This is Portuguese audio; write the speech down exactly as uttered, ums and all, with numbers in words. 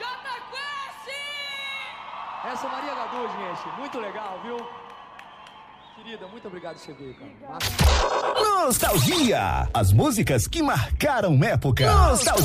Essa é Maria Gadu, gente. Muito legal, viu? Querida, muito obrigado por você vir, cara. Mas... Nostalgia. As músicas que marcaram época. Nostalgia.